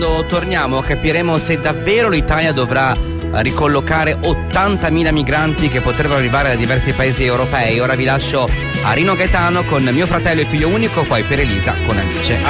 Quando torniamo capiremo se davvero l'Italia dovrà ricollocare 80.000 migranti che potrebbero arrivare da diversi paesi europei. Ora vi lascio a Rino Gaetano con Mio fratello e figlio unico, poi per Elisa con Amici.